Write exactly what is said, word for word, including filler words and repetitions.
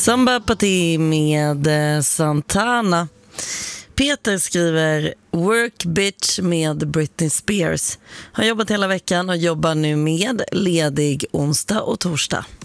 Samba Party med Santana. Peter skriver Work Bitch med Britney Spears. Har jobbat hela veckan och jobbar nu med ledig onsdag och torsdag.